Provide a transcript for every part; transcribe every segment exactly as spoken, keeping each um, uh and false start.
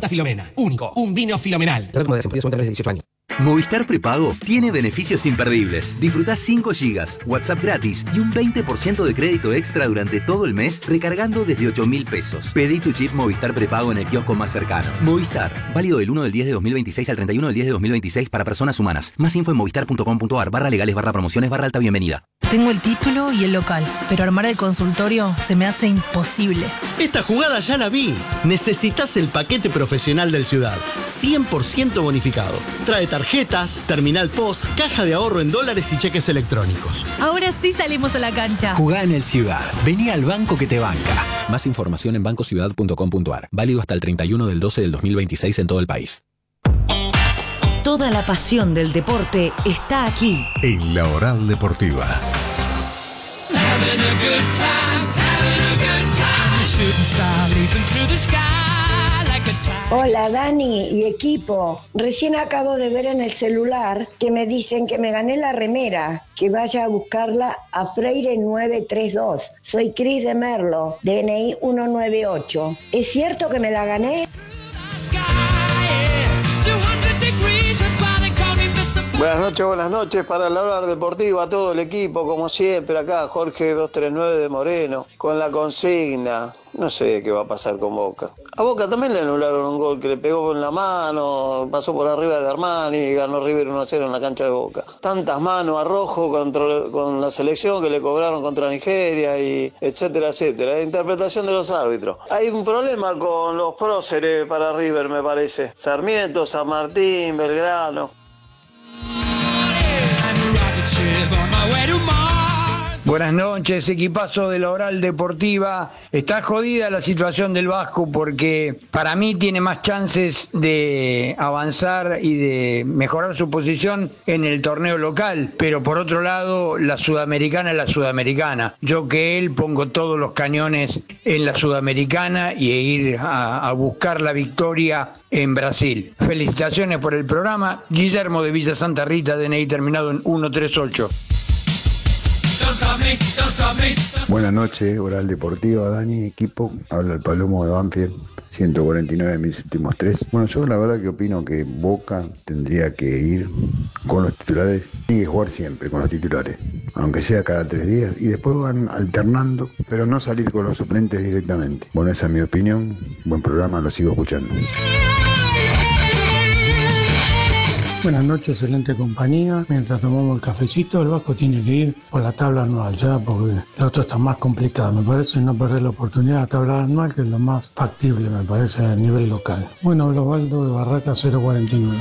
Fruta Filomena. Único. Un vino fenomenal. dieciocho años. Movistar Prepago tiene beneficios imperdibles. Disfrutá cinco gigas, WhatsApp gratis y un veinte por ciento de crédito extra durante todo el mes recargando desde ocho mil pesos. Pedí tu chip Movistar Prepago en el kiosco más cercano. Movistar. Válido del uno del diez de dos mil veintiséis al treinta y uno del diez de dos mil veintiséis para personas humanas. Más info en movistar punto com punto ar barra legales barra promociones barra alta bienvenida. Tengo el título y el local, pero armar el consultorio se me hace imposible. Esta jugada ya la vi. Necesitas el paquete profesional del Ciudad. cien por ciento bonificado. Trae tarjetas, terminal post, caja de ahorro en dólares y cheques electrónicos. Ahora sí salimos a la cancha. Jugá en el Ciudad. Vení al banco que te banca. Más información en banco ciudad punto com punto ar. Válido hasta el treinta y uno del doce del dos mil veintiséis en todo el país. Toda la pasión del deporte está aquí. En La Oral Deportiva. Hola Dani y equipo, recién acabo de ver en el celular que me dicen que me gané la remera, que vaya a buscarla a Freire nueve tres dos. Soy Cris de Merlo, D N I ciento noventa y ocho. ¿Es cierto que me la gané? Buenas noches, buenas noches para la hora deportiva, todo el equipo, como siempre, acá Jorge doscientos treinta y nueve de Moreno, con la consigna. No sé qué va a pasar con Boca. A Boca también le anularon un gol que le pegó con la mano, pasó por arriba de Armani y ganó River uno a cero en la cancha de Boca. Tantas manos a Rojo contra, con la selección que le cobraron contra Nigeria, y etcétera, etcétera. Interpretación de los árbitros. Hay un problema con los próceres para River, me parece. Sarmiento, San Martín, Belgrano. Buenas noches, equipazo de la Oral Deportiva. Está jodida la situación del Vasco porque para mí tiene más chances de avanzar y de mejorar su posición en el torneo local, pero por otro lado la Sudamericana es la Sudamericana. Yo que él pongo todos los cañones en la Sudamericana y ir a, a buscar la victoria en Brasil. Felicitaciones por el programa. Guillermo de Villa Santa Rita, D N I terminado en ciento treinta y ocho. Buenas noches, Oral Deportiva, Dani, equipo. Habla el Palomo de Banfield, ciento cuarenta y nueve de mis últimos tres. Bueno, yo la verdad que opino que Boca tendría que ir con los titulares. Tiene que jugar siempre con los titulares, aunque sea cada tres días. Y después van alternando, pero no salir con los suplentes directamente. Bueno, esa es mi opinión. Buen programa, lo sigo escuchando. Buenas noches, excelente compañía. Mientras tomamos el cafecito, el Vasco tiene que ir por la tabla anual ya, porque lo otro está más complicado. Me parece no perder la oportunidad de la tabla anual, que es lo más factible, me parece, a nivel local. Bueno, Osvaldo de Barraca cero cuarenta y nueve.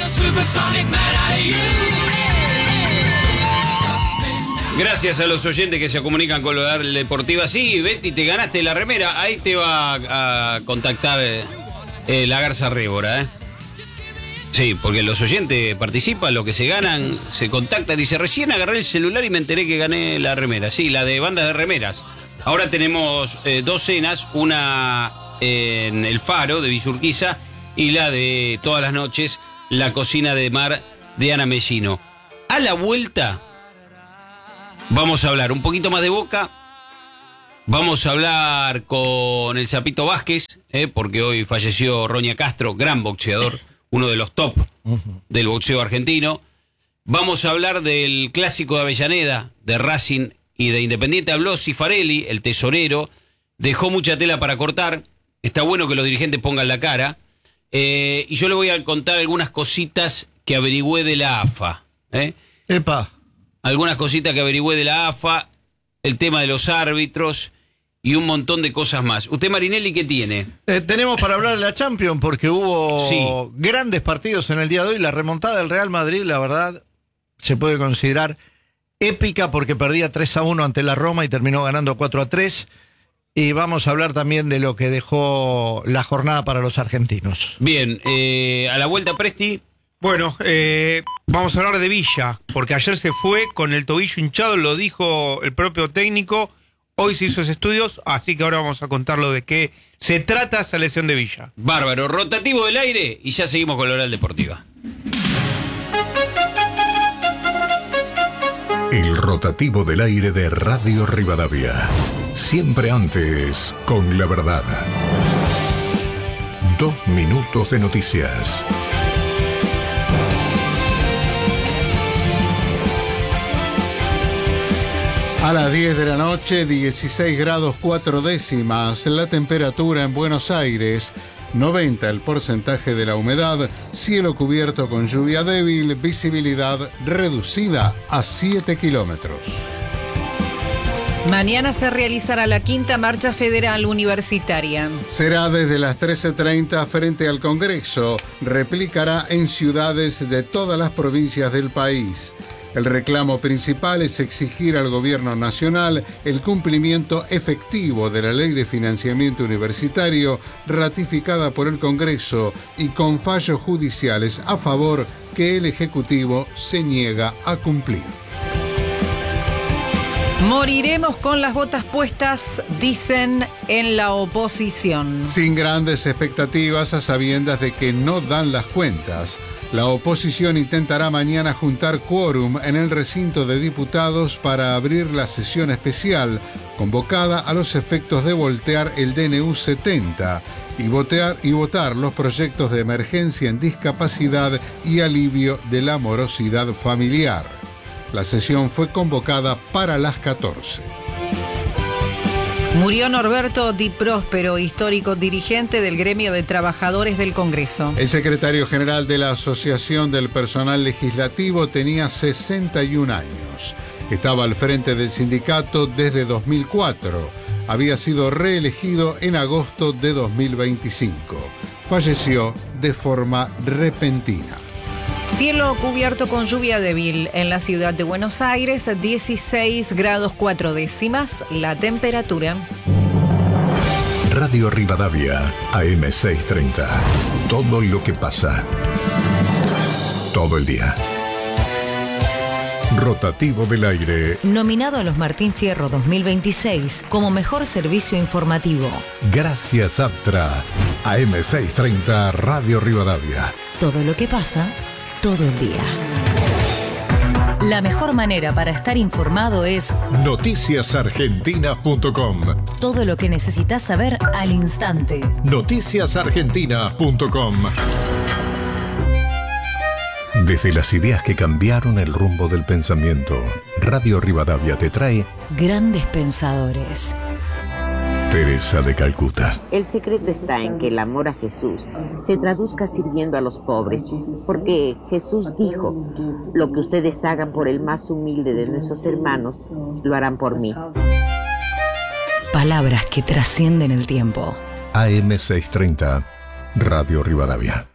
Gracias a los oyentes que se comunican con la Deportiva. Sí, Betty, te ganaste la remera. Ahí te va a, a contactar eh, la Garza Rébora, ¿eh? Sí, porque los oyentes participan, lo que se ganan, se contactan. Dice, recién agarré el celular y me enteré que gané la remera. Sí, la de bandas de remeras. Ahora tenemos eh, dos cenas, una en El Faro de Villurquiza y la de todas las noches, La Cocina de Mar de Ana Mellino. A la vuelta vamos a hablar un poquito más de Boca. Vamos a hablar con el Zapito Vázquez, eh, porque hoy falleció Roña Castro, gran boxeador. Uno de los top del boxeo argentino. Vamos a hablar del clásico de Avellaneda, de Racing y de Independiente. Habló Cifarelli, el tesorero. Dejó mucha tela para cortar. Está bueno que los dirigentes pongan la cara. Eh, y yo le voy a contar algunas cositas que averigüé de la A F A. ¿eh? Epa. Algunas cositas que averigüé de la A F A. El tema de los árbitros. Y un montón de cosas más. ¿Usted, Marinelli, qué tiene? Eh, tenemos para hablar de la Champions, porque hubo sí. grandes partidos en el día de hoy. La remontada del Real Madrid, la verdad, se puede considerar épica, porque perdía tres a uno ante la Roma y terminó ganando cuatro a tres. Y vamos a hablar también de lo que dejó la jornada para los argentinos. Bien, eh, a la vuelta, Presti. Bueno, eh, vamos a hablar de Villa, porque ayer se fue con el tobillo hinchado, lo dijo el propio técnico. Hoy se hizo esos estudios, así que ahora vamos a contarlo de qué se trata esa lesión de Villa. Bárbaro, rotativo del aire y ya seguimos con la Oral Deportiva. El rotativo del aire de Radio Rivadavia. Siempre antes con la verdad. Dos minutos de noticias. A las diez de la noche, dieciséis grados cuatro décimas, la temperatura en Buenos Aires, noventa el porcentaje de la humedad, cielo cubierto con lluvia débil, visibilidad reducida a siete kilómetros. Mañana se realizará la quinta marcha federal universitaria. Será desde las trece treinta frente al Congreso, replicará en ciudades de todas las provincias del país. El reclamo principal es exigir al gobierno nacional el cumplimiento efectivo de la Ley de Financiamiento Universitario ratificada por el Congreso y con fallos judiciales a favor que el Ejecutivo se niega a cumplir. Moriremos con las botas puestas, dicen en la oposición. Sin grandes expectativas, a sabiendas de que no dan las cuentas. La oposición intentará mañana juntar quórum en el recinto de diputados para abrir la sesión especial, convocada a los efectos de voltear el D N U setenta y votar, y votar los proyectos de emergencia en discapacidad y alivio de la morosidad familiar. La sesión fue convocada para las catorce. Murió Norberto Di Próspero, histórico dirigente del gremio de trabajadores del Congreso. El secretario general de la Asociación del Personal Legislativo tenía sesenta y un años. Estaba al frente del sindicato desde dos mil cuatro. Había sido reelegido en agosto de dos mil veinticinco. Falleció de forma repentina. Cielo cubierto con lluvia débil en la ciudad de Buenos Aires, dieciséis grados cuatro décimas, la temperatura. Radio Rivadavia, A M seiscientos treinta. Todo lo que pasa. Todo el día. Rotativo del aire. Nominado a los Martín Fierro dos mil veintiséis como mejor servicio informativo. Gracias, Aptra. A M seiscientos treinta, Radio Rivadavia. Todo lo que pasa, todo el día. La mejor manera para estar informado es noticias argentinas punto com. Todo lo que necesitas saber al instante. noticias argentinas punto com. Desde las ideas que cambiaron el rumbo del pensamiento, Radio Rivadavia te trae Grandes Pensadores. Teresa de Calcuta. El secreto está en que el amor a Jesús se traduzca sirviendo a los pobres, porque Jesús dijo, lo que ustedes hagan por el más humilde de nuestros hermanos, lo harán por mí. Palabras que trascienden el tiempo. A M seiscientos treinta, Radio Rivadavia.